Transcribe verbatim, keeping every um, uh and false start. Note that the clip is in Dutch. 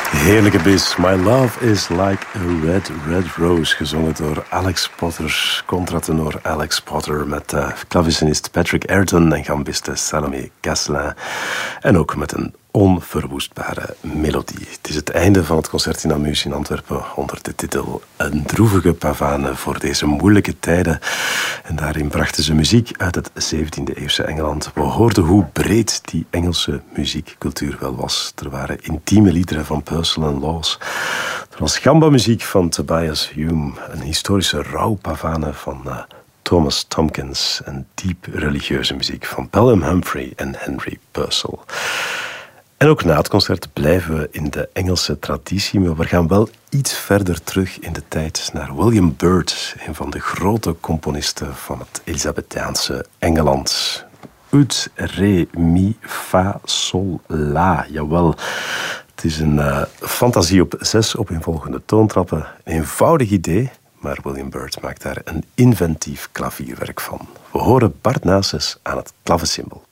Heerlijke bis. My love is like a red, red rose. Gezongen door Alex Potter. Contratenor Alex Potter met uh, klavecinist Patrick Ayrton en gambiste Salomé Casselin. En ook met een onverwoestbare melodie. Het is het einde van het concert in Amus in Antwerpen onder de titel Een droevige pavane voor deze moeilijke tijden. En daarin brachten ze muziek uit het zeventiende-eeuwse Engeland. We hoorden hoe breed die Engelse muziekcultuur wel was. Er waren intieme liederen van Purcell en Laws. Er was gamba-muziek van Tobias Hume. Een historische rouwpavane van uh, Thomas Tomkins. En diep religieuze muziek van Pelham Humphrey en Henry Purcell. En ook na het concert blijven we in de Engelse traditie, maar we gaan wel iets verder terug in de tijd naar William Byrd, een van de grote componisten van het Elisabethaanse Engeland. Ut, re, mi, fa, sol, la. Jawel, het is een uh, fantasie op zes opeenvolgende toontrappen. Een eenvoudig idee, maar William Byrd maakt daar een inventief klavierwerk van. We horen Bart Nases aan het klavecimbal.